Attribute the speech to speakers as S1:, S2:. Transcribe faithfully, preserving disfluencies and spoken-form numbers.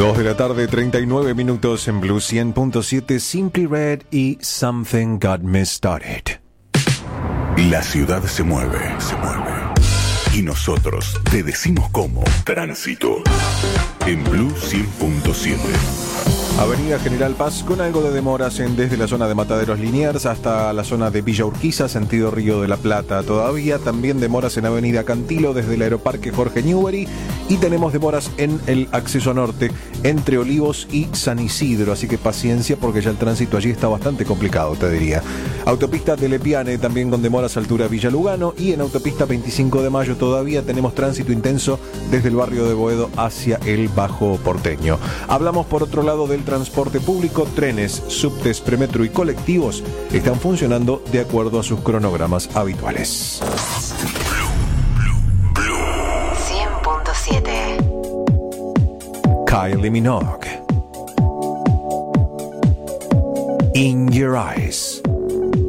S1: dos de la tarde, treinta y nueve minutos en Blue cien punto siete, Simply Red y Something Got Me Started.
S2: La ciudad se mueve, se mueve. Y nosotros te decimos cómo. Tránsito. En Blue cien punto siete.
S1: Avenida General Paz con algo de demoras en desde la zona de Mataderos Liniers hasta la zona de Villa Urquiza, sentido Río de la Plata. Todavía también demoras en Avenida Cantilo desde el Aeroparque Jorge Newbery, y tenemos demoras en el acceso norte entre Olivos y San Isidro, así que paciencia porque ya el tránsito allí está bastante complicado, te diría. Autopista de Lepiane también con demoras altura Villa Lugano, y en autopista veinticinco de mayo todavía tenemos tránsito intenso desde el barrio de Boedo hacia el Bajo Porteño. Hablamos por otro lado del transporte público. Trenes, subtes, premetro y colectivos están funcionando de acuerdo a sus cronogramas habituales.
S3: cien punto siete.
S1: Kylie Minogue, In Your Eyes.